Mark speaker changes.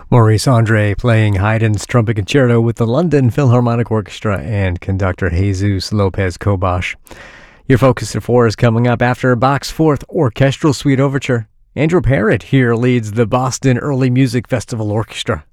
Speaker 1: Maurice Andre playing Haydn's Trumpet Concerto with the London Philharmonic Orchestra and conductor Jesus Lopez Cobas. Your Focus at 4 is coming up after Bach's Fourth Orchestral Suite Overture. Andrew Parrott here leads the Boston Early Music Festival Orchestra.